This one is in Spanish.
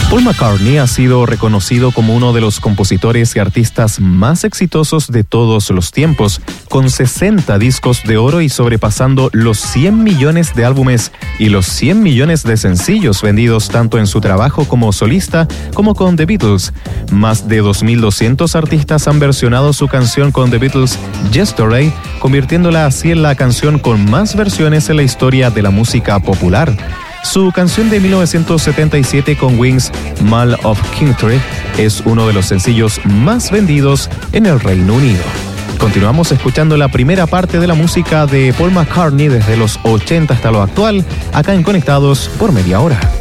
Paul McCartney ha sido reconocido como uno de los compositores y artistas más exitosos de todos los tiempos, con 60 discos de oro y sobrepasando los 100 millones de álbumes y los 100 millones de sencillos vendidos tanto en su trabajo como solista como con The Beatles. Más de 2.200 artistas han versionado su canción con The Beatles, Yesterday, convirtiéndola así en la canción con más versiones en la historia de la música popular. Su canción de 1977 con Wings, Mall of Kingtree, es uno de los sencillos más vendidos en el Reino Unido. Continuamos escuchando la primera parte de la música de Paul McCartney desde los 80 hasta lo actual, acá en Conectados por media hora.